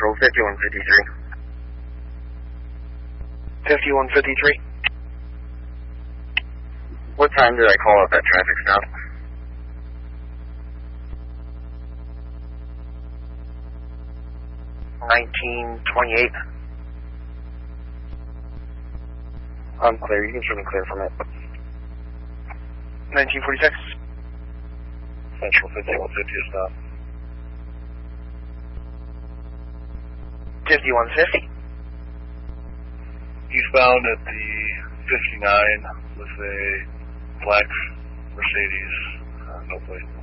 Central 5153. 5153. What time did I call up that traffic stop? $19.28. I'm clear. You can show me clear from it. 1946. Central 5150 is stop. 5150. Eastbound at the 59 with a black Mercedes, no plate.